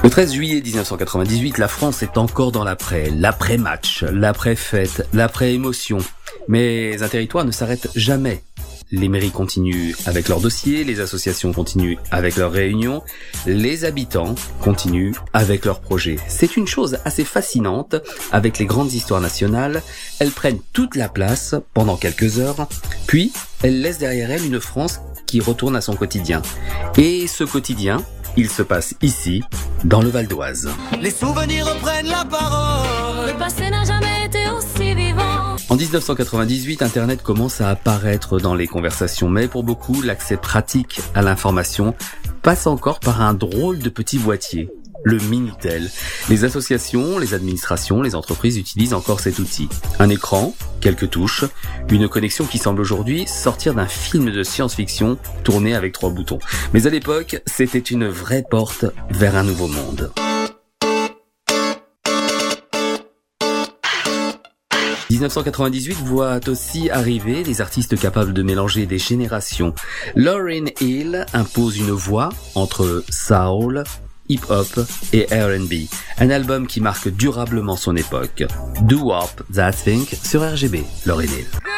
Le 13 juillet 1998, la France est encore dans l'après-match, l'après-fête, l'après-émotion. Mais un territoire ne s'arrête jamais. Les mairies continuent avec leurs dossiers, les associations continuent avec leurs réunions, les habitants continuent avec leurs projets. C'est une chose assez fascinante, avec les grandes histoires nationales, elles prennent toute la place pendant quelques heures, puis elles laissent derrière elles une France qui retourne à son quotidien. Et ce quotidien, il se passe ici, dans le Val d'Oise. Les souvenirs reprennent la parole. Le passé n'a jamais été aussi vivant. En 1998, Internet commence à apparaître dans les conversations, mais pour beaucoup, l'accès pratique à l'information passe encore par un drôle de petit boîtier, le Minitel. Les associations, les administrations, les entreprises utilisent encore cet outil. Un écran, quelques touches, une connexion qui semble aujourd'hui sortir d'un film de science-fiction tourné avec 3 boutons. Mais à l'époque, c'était une vraie porte vers un nouveau monde. 1998 voit aussi arriver des artistes capables de mélanger des générations. Lauryn Hill impose une voix entre soul, hip-hop et R&B. Un album qui marque durablement son époque. Do Wop That Thing sur RGB. Lauryn Hill.